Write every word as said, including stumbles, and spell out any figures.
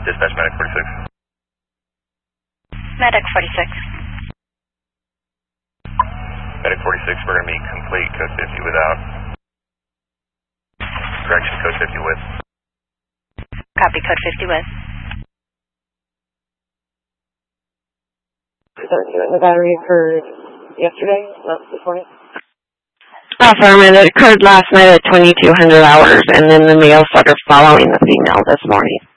Dispatch Medic forty-six. Medic forty-six. Medic forty-six, we're going to be complete, code fifty without. Correction, code fifty with. Copy, code fifty with. The battery occurred yesterday, not this morning? Affirmative. It occurred last night at twenty-two hundred hours, and then the male started following the female this morning.